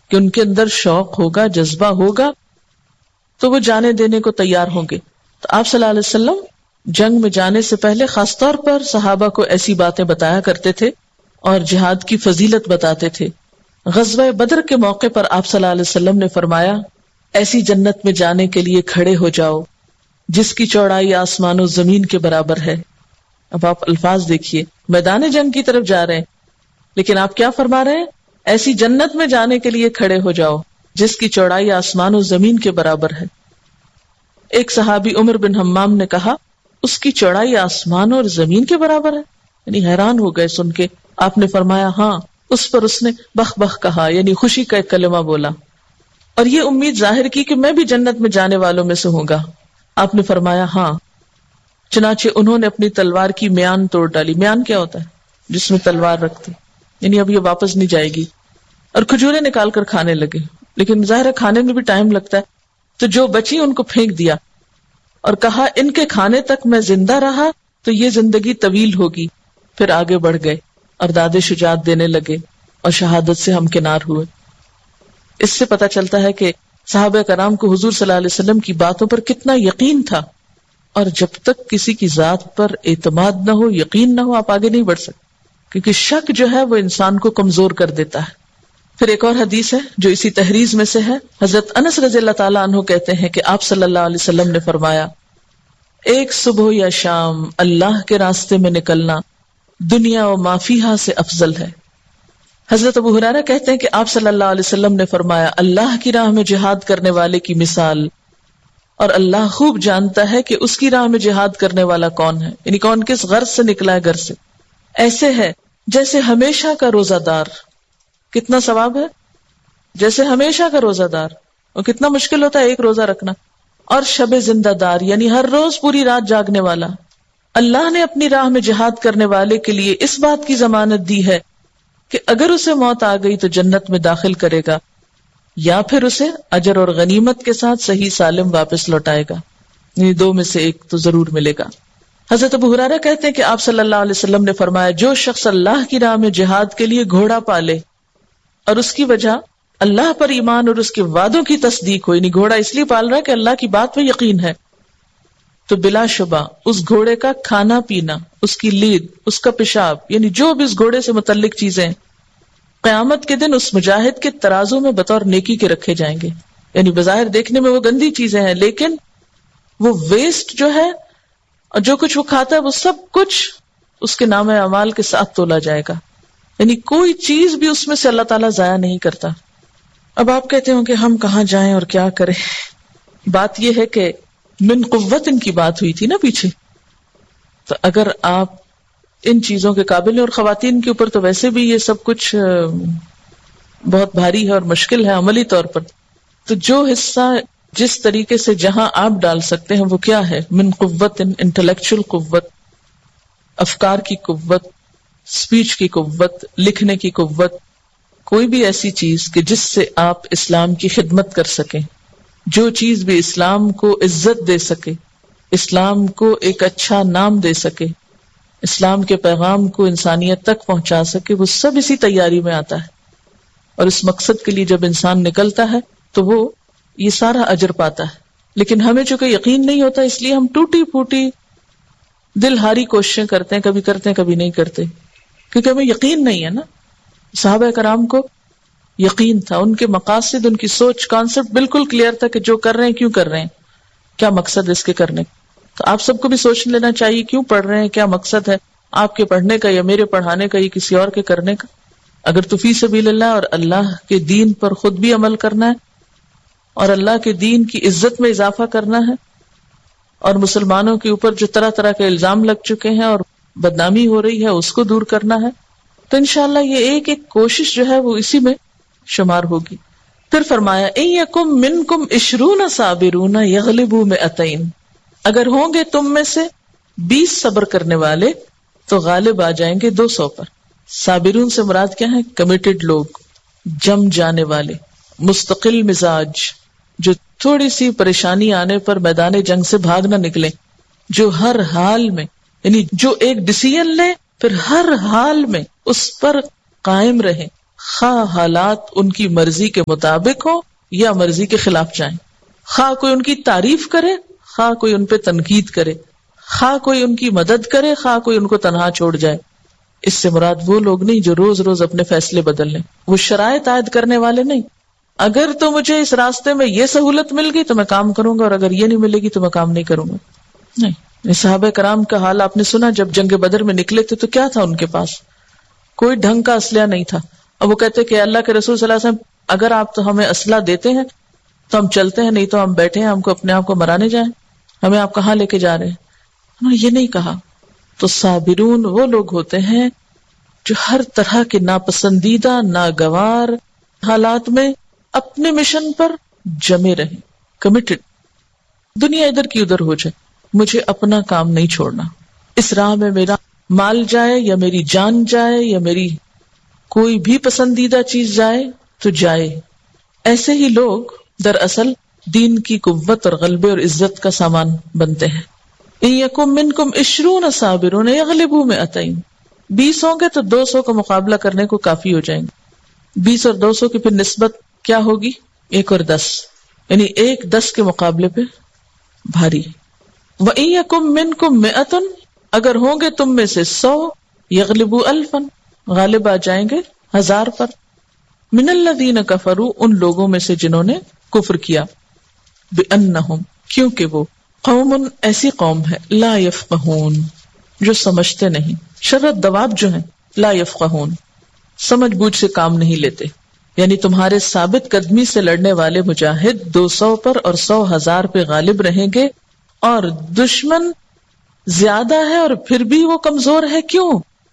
کہ ان کے اندر شوق ہوگا، جذبہ ہوگا تو وہ جانے دینے کو تیار ہوں گے. تو آپ صلی اللہ علیہ وسلم جنگ میں جانے سے پہلے خاص طور پر صحابہ کو ایسی باتیں بتایا کرتے تھے اور جہاد کی فضیلت بتاتے تھے. غزوہ بدر کے موقع پر آپ صلی اللہ علیہ وسلم نے فرمایا، ایسی جنت میں جانے کے لیے کھڑے ہو جاؤ جس کی چوڑائی آسمان و زمین کے برابر ہے. اب آپ الفاظ دیکھیے، میدان جنگ کی طرف جا رہے ہیں لیکن آپ کیا فرما رہے ہیں؟ ایسی جنت میں جانے کے لیے کھڑے ہو جاؤ جس کی چوڑائی آسمان و زمین کے برابر ہے. ایک صحابی عمر بن حمام نے کہا، اس کی چوڑائی آسمان اور زمین کے برابر ہے؟ یعنی حیران ہو گئے سن کے. آپ نے فرمایا ہاں. اس پر اس نے بخ بخ کہا، یعنی خوشی کا ایک کلمہ بولا اور یہ امید ظاہر کی کہ میں بھی جنت میں جانے والوں میں سے ہوں گا. آپ نے فرمایا ہاں. چنانچہ انہوں نے اپنی تلوار کی میان توڑ ڈالی. میان کیا ہوتا ہے؟ جس میں تلوار رکھتے، یعنی اب یہ واپس نہیں جائے گی. اور کھجوریں نکال کر کھانے لگے، لیکن ظاہر کھانے میں بھی ٹائم لگتا ہے، تو جو بچی ان کو پھینک دیا اور کہا ان کے کھانے تک میں زندہ رہا تو یہ زندگی طویل ہوگی. پھر آگے بڑھ گئے اور داد شجاعت دینے لگے اور شہادت سے ہمکنار ہوئے. اس سے پتہ چلتا ہے کہ صحابہ کرام کو حضور صلی اللہ علیہ وسلم کی باتوں پر کتنا یقین تھا، اور جب تک کسی کی ذات پر اعتماد نہ ہو، یقین نہ ہو، آپ آگے نہیں بڑھ سکتے، کیونکہ شک جو ہے وہ انسان کو کمزور کر دیتا ہے. پھر ایک اور حدیث ہے جو اسی تحریض میں سے ہے. حضرت انس رضی اللہ تعالیٰ عنہ کہتے ہیں کہ آپ صلی اللہ علیہ وسلم نے فرمایا، ایک صبح یا شام اللہ کے راستے میں نکلنا دنیا و ما فیہا سے افضل ہے. حضرت ابو ہریرہ کہتے ہیں کہ آپ صلی اللہ علیہ وسلم نے فرمایا، اللہ کی راہ میں جہاد کرنے والے کی مثال، اور اللہ خوب جانتا ہے کہ اس کی راہ میں جہاد کرنے والا کون ہے، یعنی کون کس غرض سے نکلا ہے گھر سے، ایسے ہے جیسے ہمیشہ کا روزہ دار. کتنا ثواب ہے؟ جیسے ہمیشہ کا روزہ دار. اور کتنا مشکل ہوتا ہے ایک روزہ رکھنا. اور شب زندہ دار، یعنی ہر روز پوری رات جاگنے والا. اللہ نے اپنی راہ میں جہاد کرنے والے کے لیے اس بات کی ضمانت دی ہے کہ اگر اسے موت آ گئی تو جنت میں داخل کرے گا، یا پھر اسے اجر اور غنیمت کے ساتھ صحیح سالم واپس لوٹائے گا. یعنی دو میں سے ایک تو ضرور ملے گا. حضرت ابو ہریرہ کہتے ہیں کہ آپ صلی اللہ علیہ وسلم نے فرمایا، جو شخص اللہ کی راہ میں جہاد کے لیے گھوڑا پالے اور اس کی وجہ اللہ پر ایمان اور اس کے وعدوں کی تصدیق ہو، یعنی گھوڑا اس لیے پال رہا ہے کہ اللہ کی بات پہ یقین ہے، تو بلا شبہ اس گھوڑے کا کھانا پینا، اس کی لید، اس کا پیشاب، یعنی جو بھی اس گھوڑے سے متعلق چیزیں قیامت کے دن اس مجاہد کے ترازو میں بطور نیکی کے رکھے جائیں گے. یعنی بظاہر دیکھنے میں وہ گندی چیزیں ہیں، لیکن وہ ویسٹ جو ہے اور جو کچھ وہ کھاتا ہے وہ سب کچھ اس کے نام اعمال کے ساتھ تولا جائے گا. یعنی کوئی چیز بھی اس میں سے اللہ تعالیٰ ضائع نہیں کرتا. اب آپ کہتے ہوں کہ ہم کہاں جائیں اور کیا کریں. بات یہ ہے کہ من قوت ان کی بات ہوئی تھی نا پیچھے، تو اگر آپ ان چیزوں کے قابل ہیں، اور خواتین کے اوپر تو ویسے بھی یہ سب کچھ بہت بھاری ہے اور مشکل ہے عملی طور پر، تو جو حصہ جس طریقے سے جہاں آپ ڈال سکتے ہیں وہ کیا ہے؟ من قوت، انٹلیکچل قوت، افکار کی قوت، اسپیچ کی قوت، لکھنے کی قوت، کوئی بھی ایسی چیز کہ جس سے آپ اسلام کی خدمت کر سکیں، جو چیز بھی اسلام کو عزت دے سکے، اسلام کو ایک اچھا نام دے سکے، اسلام کے پیغام کو انسانیت تک پہنچا سکے، وہ سب اسی تیاری میں آتا ہے. اور اس مقصد کے لیے جب انسان نکلتا ہے تو وہ یہ سارا اجر پاتا ہے. لیکن ہمیں چونکہ یقین نہیں ہوتا، اس لیے ہم ٹوٹی پھوٹی دل ہاری کوششیں کرتے ہیں کبھی نہیں کرتے، کیونکہ ہمیں یقین نہیں ہے نا. صحابہ کرام کو یقین تھا، ان کے مقاصد، ان کی سوچ، کانسیپٹ بالکل کلیئر تھا کہ جو کر رہے ہیں کیوں کر رہے ہیں، کیا مقصد ہے اس کے کرنے. تو آپ سب کو بھی سوچ لینا چاہیے کیوں پڑھ رہے ہیں، کیا مقصد ہے آپ کے پڑھنے کا یا میرے پڑھانے کا یا کسی اور کے کرنے کا. اگر تو فی سبیل اللہ اور اللہ کے دین پر خود بھی عمل کرنا ہے اور اللہ کے دین کی عزت میں اضافہ کرنا ہے، اور مسلمانوں کے اوپر جو طرح طرح کے الزام لگ چکے ہیں اور بدنامی ہو رہی ہے اس کو دور کرنا ہے، تو انشاءاللہ یہ ایک ایک کوشش جو ہے وہ اسی میں شمار ہوگی. پھر فرمایا اِن یکم منکم 20 صابرون یغلبوا 200، اگر ہوں گے تم میں سے 20 صبر کرنے والے تو غالب آ جائیں گے 200 پر. صابرون سے مراد کیا ہے؟ کمیٹڈ لوگ، جم جانے والے، مستقل مزاج، جو تھوڑی سی پریشانی آنے پر میدان جنگ سے بھاگ نہ نکلیں، جو ہر حال میں، یعنی جو ایک ڈیسیژن لے پھر ہر حال میں اس پر قائم رہیں، خواہ حالات ان کی مرضی کے مطابق ہو یا مرضی کے خلاف جائیں، خواہ کوئی ان کی تعریف کرے، خواہ کوئی ان پہ تنقید کرے، خواہ کوئی ان کی مدد کرے، خواہ کوئی ان کو تنہا چھوڑ جائے۔ اس سے مراد وہ لوگ نہیں جو روز روز اپنے فیصلے بدل لیں، وہ شرائط عائد کرنے والے نہیں۔ اگر تو مجھے اس راستے میں یہ سہولت مل گئی تو میں کام کروں گا، اور اگر یہ نہیں ملے گی تو میں کام نہیں کروں گا، نہیں۔ صحابہ کرام کا حال آپ نے سنا، جب جنگ بدر میں نکلے تھے تو کیا تھا ان کے پاس؟ کوئی ڈھنگ کا اسلحہ نہیں تھا، اور وہ کہتے کہ اللہ کے رسول صلی اللہ علیہ وسلم اگر آپ تو ہمیں اسلحہ دیتے ہیں تو ہم چلتے ہیں، نہیں تو ہم بیٹھے ہیں، ہم کو اپنے آپ کو مرانے جائیں، ہمیں آپ کہاں لے کے جا رہے ہیں؟ انہوں نے یہ نہیں کہا۔ تو صابرون وہ لوگ ہوتے ہیں جو ہر طرح کے ناپسندیدہ ناگوار حالات میں اپنے مشن پر جمے رہیں، کمیٹڈ۔ دنیا ادھر کی ادھر ہو جائے، مجھے اپنا کام نہیں چھوڑنا۔ اس راہ میں میرا مال جائے یا میری جان جائے یا میری کوئی بھی پسندیدہ چیز جائے تو جائے۔ ایسے ہی لوگ دراصل دین کی قوت اور غلبے اور عزت کا سامان بنتے ہیں۔ ان یکم منکم 20 صابرون یغلبوا 200، 20 ہوں گے تو 200 کا مقابلہ کرنے کو کافی ہو جائیں گے۔ 20 اور 200 کی پھر نسبت کیا ہوگی؟ 1 اور 10، یعنی 1 10 کے مقابلے پہ بھاری۔ وَإِن يَكُن مِّنكُم 100، اگر ہوں گے تم میں سے 100، یغلبوا 1000، غالب آ جائیں گے 1000 پر۔ من الذین کفروا، ان لوگوں میں سے جنہوں نے کفر کیا، بأنہم، کیونکہ وہ قوم ایسی قوم ہے، لا یفقہون، جو سمجھتے نہیں، شرط دواب جو ہیں، لا یفقہون، سمجھ بوجھ سے کام نہیں لیتے۔ یعنی تمہارے ثابت قدمی سے لڑنے والے مجاہد 200 پر اور 100,000 پہ غالب رہیں گے، اور دشمن زیادہ ہے اور پھر بھی وہ کمزور ہے۔ کیوں؟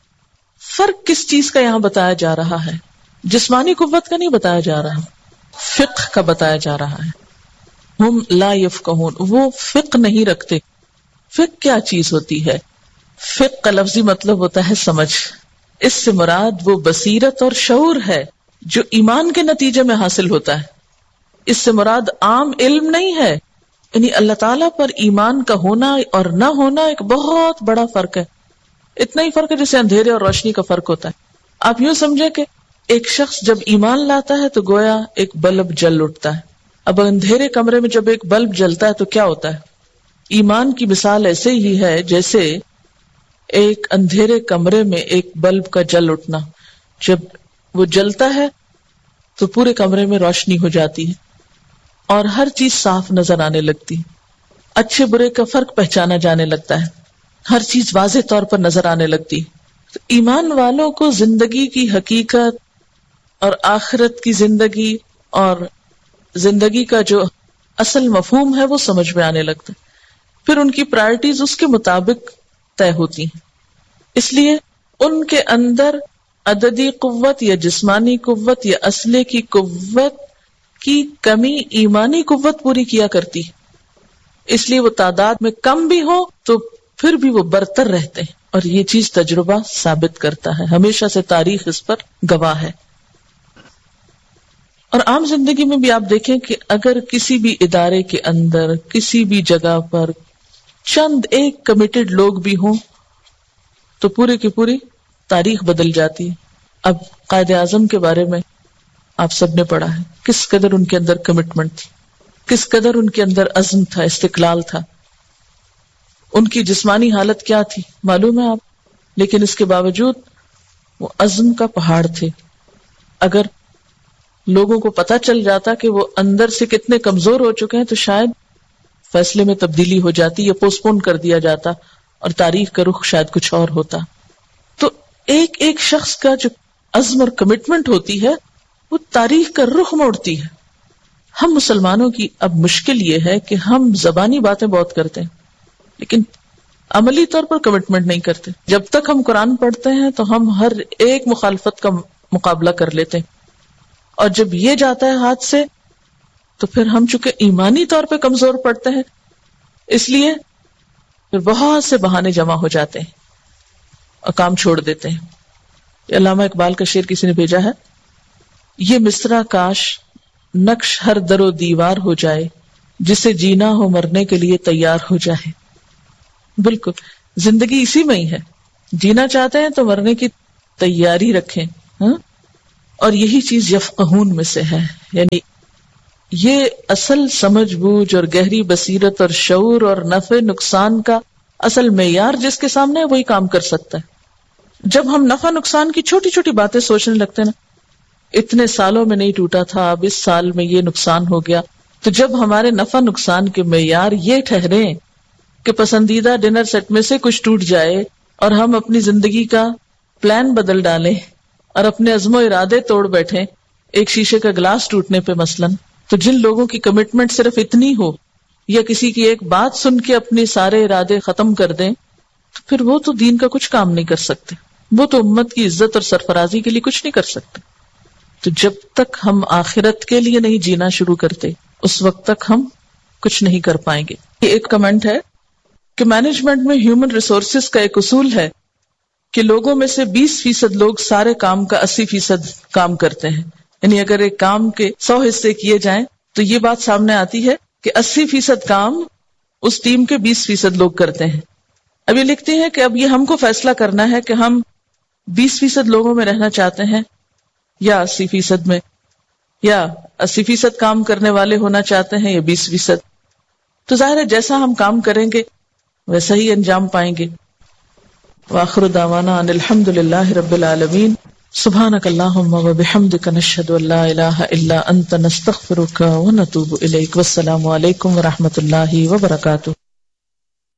فرق کس چیز کا یہاں بتایا جا رہا ہے؟ جسمانی قوت کا نہیں بتایا جا رہا، فقہ کا بتایا جا رہا ہے۔ ہم لا یفقہون، وہ فقہ نہیں رکھتے۔ فقہ کیا چیز ہوتی ہے؟ فقہ کا لفظی مطلب ہوتا ہے سمجھ۔ اس سے مراد وہ بصیرت اور شعور ہے جو ایمان کے نتیجے میں حاصل ہوتا ہے۔ اس سے مراد عام علم نہیں ہے، یعنی اللہ تعالیٰ پر ایمان کا ہونا اور نہ ہونا ایک بہت بڑا فرق ہے۔ اتنا ہی فرق ہے جیسے اندھیرے اور روشنی کا فرق ہوتا ہے۔ آپ یوں سمجھے کہ ایک شخص جب ایمان لاتا ہے تو گویا ایک بلب جل اٹھتا ہے۔ اب اندھیرے کمرے میں جب ایک بلب جلتا ہے تو کیا ہوتا ہے؟ ایمان کی مثال ایسے ہی ہے جیسے ایک اندھیرے کمرے میں ایک بلب کا جل اٹھنا۔ جب وہ جلتا ہے تو پورے کمرے میں روشنی ہو جاتی ہے اور ہر چیز صاف نظر آنے لگتی، اچھے برے کا فرق پہچانا جانے لگتا ہے، ہر چیز واضح طور پر نظر آنے لگتی۔ تو ایمان والوں کو زندگی کی حقیقت اور آخرت کی زندگی اور زندگی کا جو اصل مفہوم ہے وہ سمجھ میں آنے لگتا ہے، پھر ان کی پرائرٹیز اس کے مطابق طے ہوتی ہیں۔ اس لیے ان کے اندر عددی قوت یا جسمانی قوت یا اسلحے کی قوت کی کمی ایمانی قوت پوری کیا کرتی ہے، اس لیے وہ تعداد میں کم بھی ہو تو پھر بھی وہ برتر رہتے ہیں، اور یہ چیز تجربہ ثابت کرتا ہے، ہمیشہ سے تاریخ اس پر گواہ ہے۔ اور عام زندگی میں بھی آپ دیکھیں کہ اگر کسی بھی ادارے کے اندر کسی بھی جگہ پر چند ایک کمیٹڈ لوگ بھی ہوں تو پورے کی پوری تاریخ بدل جاتی ہے۔ اب قائد اعظم کے بارے میں آپ سب نے پڑھا ہے، کس قدر ان کے اندر کمٹمنٹ تھی، کس قدر ان کے اندر عزم تھا، استقلال تھا، ان کی جسمانی حالت کیا تھی معلوم ہے آپ، لیکن اس کے باوجود وہ عزم کا پہاڑ تھے۔ اگر لوگوں کو پتہ چل جاتا کہ وہ اندر سے کتنے کمزور ہو چکے ہیں تو شاید فیصلے میں تبدیلی ہو جاتی یا پوسٹ پون کر دیا جاتا اور تاریخ کا رخ شاید کچھ اور ہوتا۔ تو ایک ایک شخص کا جو عزم اور کمٹمنٹ ہوتی ہے وہ تاریخ کا رخ موڑتی ہے۔ ہم مسلمانوں کی اب مشکل یہ ہے کہ ہم زبانی باتیں بہت کرتے ہیں لیکن عملی طور پر کمٹمنٹ نہیں کرتے۔ جب تک ہم قرآن پڑھتے ہیں تو ہم ہر ایک مخالفت کا مقابلہ کر لیتے ہیں، اور جب یہ جاتا ہے ہاتھ سے تو پھر ہم چونکہ ایمانی طور پہ کمزور پڑتے ہیں، اس لیے پھر بہت سے بہانے جمع ہو جاتے ہیں اور کام چھوڑ دیتے ہیں۔ علامہ اقبال کا شعر کسی نے بھیجا ہے، یہ مصرع کاش نقش ہر در و دیوار ہو جائے، جسے جینا ہو مرنے کے لیے تیار ہو جائے۔ بالکل زندگی اسی میں ہی ہے، جینا چاہتے ہیں تو مرنے کی تیاری رکھیں۔ اور یہی چیز یفقہون میں سے ہے، یعنی یہ اصل سمجھ بوجھ اور گہری بصیرت اور شعور اور نفع نقصان کا اصل معیار جس کے سامنے ہے وہی کام کر سکتا ہے۔ جب ہم نفع نقصان کی چھوٹی چھوٹی باتیں سوچنے لگتے ہیں نا، اتنے سالوں میں نہیں ٹوٹا تھا، اب اس سال میں یہ نقصان ہو گیا، تو جب ہمارے نفع نقصان کے معیار یہ ٹھہرے کہ پسندیدہ ڈنر سیٹ میں سے کچھ ٹوٹ جائے اور ہم اپنی زندگی کا پلان بدل ڈالیں اور اپنے عزم و ارادے توڑ بیٹھیں ایک شیشے کا گلاس ٹوٹنے پہ مثلاً، تو جن لوگوں کی کمٹمنٹ صرف اتنی ہو یا کسی کی ایک بات سن کے اپنے سارے ارادے ختم کر دیں، تو پھر وہ تو دین کا کچھ کام نہیں کر سکتے، وہ تو امت کی عزت اور سرفرازی کے لیے کچھ نہیں کر سکتے۔ تو جب تک ہم آخرت کے لیے نہیں جینا شروع کرتے اس وقت تک ہم کچھ نہیں کر پائیں گے۔ یہ ایک کمنٹ ہے کہ مینجمنٹ میں ہیومن ریسورسز کا ایک اصول ہے کہ لوگوں میں سے 20% لوگ سارے کام کا 80% کام کرتے ہیں، یعنی اگر ایک کام کے 100 حصے کیے جائیں تو یہ بات سامنے آتی ہے کہ 80% کام اس ٹیم کے 20% لوگ کرتے ہیں۔ اب یہ لکھتے ہیں کہ اب یہ ہم کو فیصلہ کرنا ہے کہ ہم 20% لوگوں میں رہنا چاہتے ہیں یا 80% میں، یا 80% کام کرنے والے ہونا چاہتے ہیں یا 20%۔ تو ظاہر ہے جیسا ہم کام کریں گے ویسا ہی انجام پائیں گے۔ وآخر دعوانا ان الحمد للہ رب العالمین۔ سبحانک اللہم وبحمدک نشہد ان لا الہ الا انت نستغفرک ونتوب الیک۔ والسلام علیکم ورحمۃ اللہ وبرکاتہ۔